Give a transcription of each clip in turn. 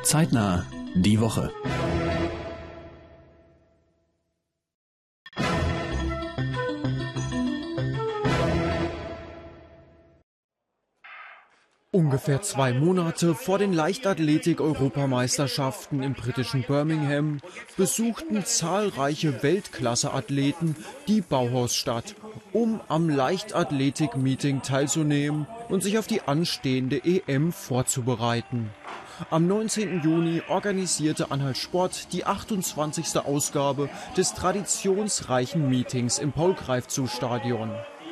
Zeitnah die Woche. Ungefähr 2 Monate vor den Leichtathletik-Europameisterschaften im britischen Birmingham besuchten zahlreiche Weltklasse-Athleten die Bauhausstadt, um am Leichtathletik-Meeting teilzunehmen und sich auf die anstehende EM vorzubereiten. Am 19. Juni organisierte Anhalt-Sport die 28. Ausgabe des traditionsreichen Meetings im Paul-Greifzu-Stadion.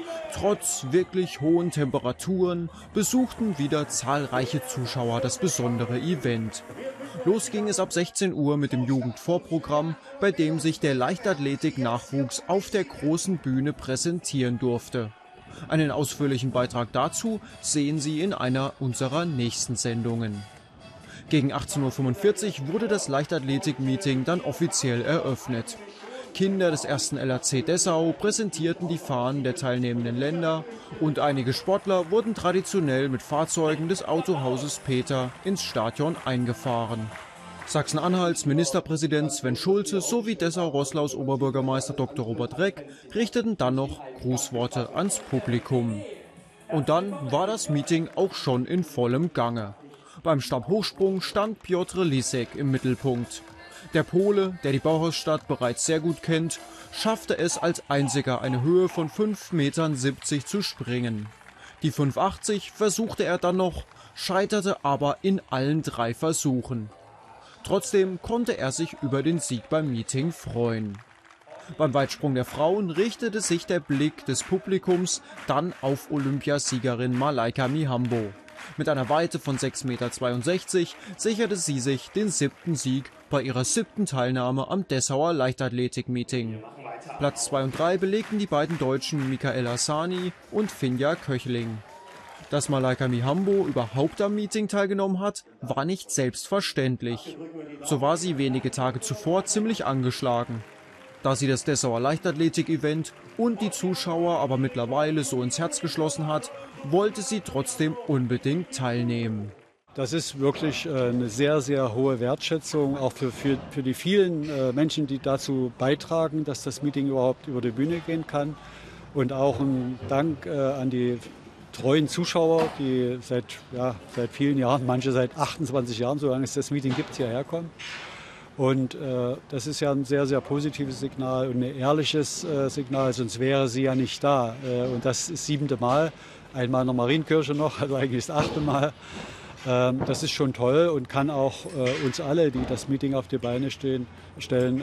Trotz wirklich hohen Temperaturen besuchten wieder zahlreiche Zuschauer das besondere Event. Los ging es ab 16 Uhr mit dem Jugendvorprogramm, bei dem sich der Leichtathletik-Nachwuchs auf der großen Bühne präsentieren durfte. Einen ausführlichen Beitrag dazu sehen Sie in einer unserer nächsten Sendungen. Gegen 18:45 Uhr wurde das Leichtathletik-Meeting dann offiziell eröffnet. Kinder des 1. LHC Dessau präsentierten die Fahnen der teilnehmenden Länder und einige Sportler wurden traditionell mit Fahrzeugen des Autohauses Peter ins Stadion eingefahren. Sachsen-Anhalts Ministerpräsident Sven Schulze sowie Dessau-Rosslaus Oberbürgermeister Dr. Robert Reck richteten dann noch Grußworte ans Publikum. Und dann war das Meeting auch schon in vollem Gange. Beim Stabhochsprung stand Piotr Lisek im Mittelpunkt. Der Pole, der die Bauhausstadt bereits sehr gut kennt, schaffte es als einziger eine Höhe von 5,70 Metern zu springen. Die 5,80 versuchte er dann noch, scheiterte aber in allen 3 Versuchen. Trotzdem konnte er sich über den Sieg beim Meeting freuen. Beim Weitsprung der Frauen richtete sich der Blick des Publikums dann auf Olympiasiegerin Malaika Mihambo. Mit einer Weite von 6,62 Meter sicherte sie sich den 7. Sieg bei ihrer 7. Teilnahme am Dessauer Leichtathletik-Meeting. Platz 2 und 3 belegten die beiden Deutschen Michaela Sani und Finja Köchling. Dass Malaika Mihambo überhaupt am Meeting teilgenommen hat, war nicht selbstverständlich. So war sie wenige Tage zuvor ziemlich angeschlagen. Da sie das Dessauer Leichtathletik-Event und die Zuschauer aber mittlerweile so ins Herz geschlossen hat, wollte sie trotzdem unbedingt teilnehmen. Das ist wirklich eine sehr, sehr hohe Wertschätzung, auch für die vielen Menschen, die dazu beitragen, dass das Meeting überhaupt über die Bühne gehen kann. Und auch ein Dank an die treuen Zuschauer, die seit vielen Jahren, manche seit 28 Jahren, solange es das Meeting gibt, hierher kommen. Und das ist ja ein sehr, sehr positives Signal und ein ehrliches Signal, sonst wäre sie ja nicht da. Und das ist das 7. Mal, einmal in der Marienkirche noch, also eigentlich das 8. Mal. Das ist schon toll und kann auch uns alle, die das Meeting auf die Beine stellen,